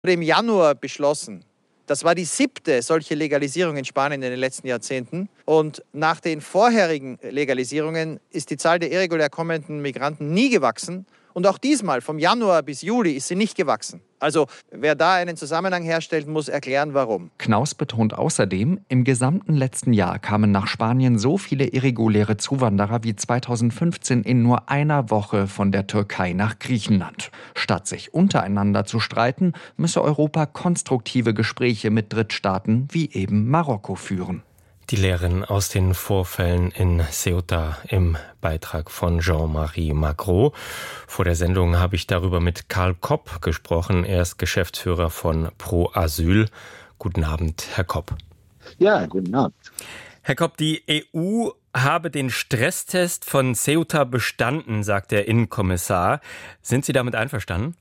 Im Januar beschlossen. Das war die 7. solche Legalisierung in Spanien in den letzten Jahrzehnten. Und nach den vorherigen Legalisierungen ist die Zahl der irregulär kommenden Migranten nie gewachsen. Und auch diesmal, vom Januar bis Juli, ist sie nicht gewachsen. Also wer da einen Zusammenhang herstellt, muss erklären, warum. Knaus betont außerdem, im gesamten letzten Jahr kamen nach Spanien so viele irreguläre Zuwanderer wie 2015 in nur einer Woche von der Türkei nach Griechenland. Statt sich untereinander zu streiten, müsse Europa konstruktive Gespräche mit Drittstaaten wie eben Marokko führen. Die Lehren aus den Vorfällen in Ceuta im Beitrag von Jean-Marie Magro. Vor der Sendung habe ich darüber mit Karl Kopp gesprochen. Er ist Geschäftsführer von Pro Asyl. Guten Abend, Herr Kopp. Ja, guten Abend. Herr Kopp, die EU habe den Stresstest von Ceuta bestanden, sagt der Innenkommissar. Sind Sie damit einverstanden?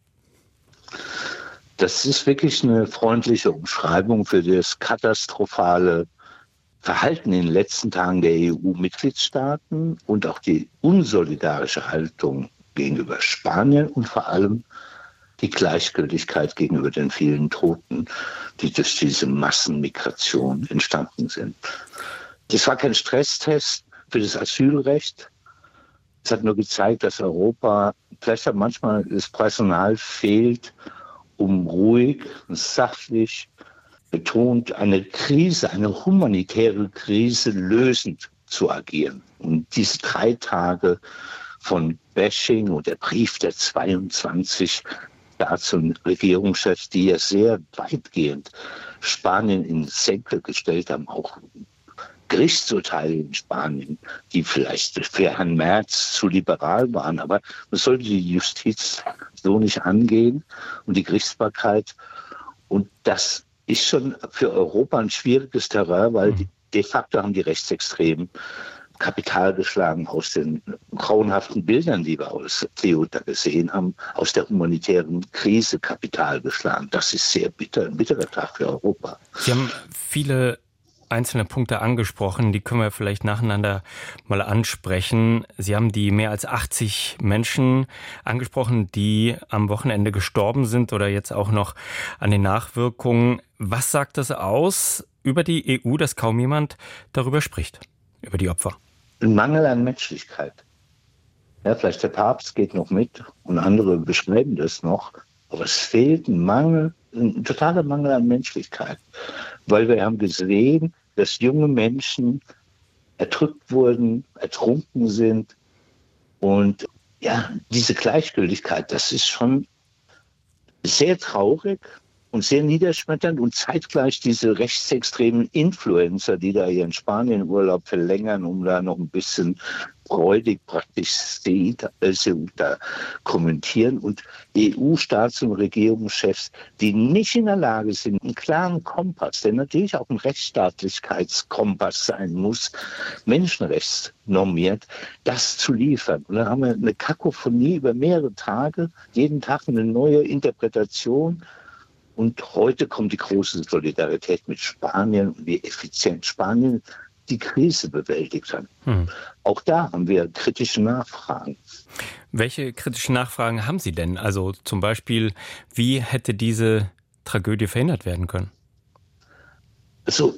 Das ist wirklich eine freundliche Umschreibung für das katastrophale Verhalten in den letzten Tagen der EU-Mitgliedstaaten und auch die unsolidarische Haltung gegenüber Spanien und vor allem die Gleichgültigkeit gegenüber den vielen Toten, die durch diese Massenmigration entstanden sind. Das war kein Stresstest für das Asylrecht. Es hat nur gezeigt, dass Europa vielleicht auch manchmal das Personal fehlt, um ruhig und sachlich betont, eine Krise, eine humanitäre Krise lösend zu agieren. Und diese 3 Tage von Bashing und der Brief der 22 Staats- und Regierungschefs, die ja sehr weitgehend Spanien in Senkel gestellt haben, auch Gerichtsurteile in Spanien, die vielleicht für Herrn Merz zu liberal waren. Aber man sollte die Justiz so nicht angehen und die Gerichtsbarkeit. Und das ist schon für Europa ein schwieriges Terrain, weil de facto haben die Rechtsextremen Kapital geschlagen aus den grauenhaften Bildern, die wir aus Ceuta gesehen haben, aus der humanitären Krise Kapital geschlagen. Das ist sehr bitter, ein bitterer Tag für Europa. Sie haben viele einzelne Punkte angesprochen, die können wir vielleicht nacheinander mal ansprechen. Sie haben die mehr als 80 Menschen angesprochen, die am Wochenende gestorben sind oder jetzt auch noch an den Nachwirkungen. Was sagt das aus über die EU, dass kaum jemand darüber spricht, über die Opfer? Ein Mangel an Menschlichkeit. Ja, vielleicht der Papst geht noch mit und andere beschreiben das noch, aber es fehlt ein totaler Mangel an Menschlichkeit, weil wir haben gesehen, dass junge Menschen erdrückt wurden, ertrunken sind. Und ja, diese Gleichgültigkeit, das ist schon sehr traurig und sehr niederschmetternd und zeitgleich diese rechtsextremen Influencer, die da ihren Spanien-Urlaub verlängern, um da noch ein bisschen freudig praktisch Ceuta kommentieren und EU-Staats- und Regierungschefs, die nicht in der Lage sind, einen klaren Kompass, der natürlich auch ein Rechtsstaatlichkeitskompass sein muss, menschenrechtsnormiert, das zu liefern. Und dann haben wir eine Kakophonie über mehrere Tage, jeden Tag eine neue Interpretation. Und heute kommt die große Solidarität mit Spanien und wie effizient Spanien die Krise bewältigt hat. Auch da haben wir kritische Nachfragen. Welche kritischen Nachfragen haben Sie denn? Also zum Beispiel, wie hätte diese Tragödie verhindert werden können? Also,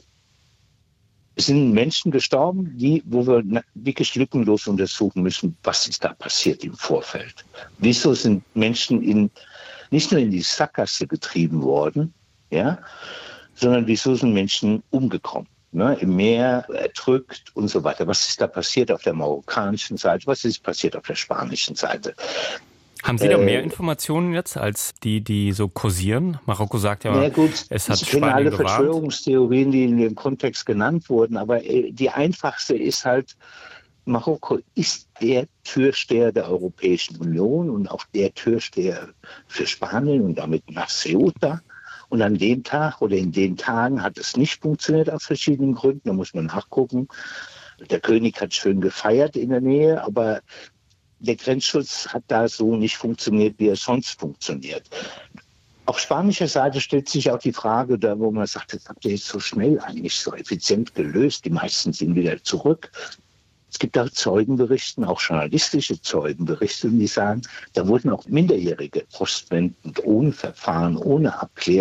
es sind Menschen gestorben, wo wir wirklich lückenlos untersuchen müssen, was ist da passiert im Vorfeld. Wieso sind Menschen nicht nur in die Sackgasse getrieben worden, ja, sondern wieso sind Menschen umgekommen? Ne, im Meer, erdrückt und so weiter. Was ist da passiert auf der marokkanischen Seite? Was ist passiert auf der spanischen Seite? Haben Sie da mehr Informationen jetzt als die so kursieren? Marokko sagt ja, es hat Spanien gewarnt. Ich kenne alle Verschwörungstheorien, die in dem Kontext genannt wurden, aber die einfachste ist halt, Marokko ist der Türsteher der Europäischen Union und auch der Türsteher für Spanien und damit nach Ceuta. Und an dem Tag oder in den Tagen hat es nicht funktioniert aus verschiedenen Gründen. Da muss man nachgucken. Der König hat schön gefeiert in der Nähe, aber der Grenzschutz hat da so nicht funktioniert, wie er sonst funktioniert. Auf spanischer Seite stellt sich auch die Frage, da wo man sagt, das habt ihr jetzt so schnell eigentlich so effizient gelöst. Die meisten sind wieder zurück. Es gibt auch Zeugenberichte, auch journalistische Zeugenberichte, die sagen, da wurden auch Minderjährige postwendend ohne Verfahren, ohne Abklärung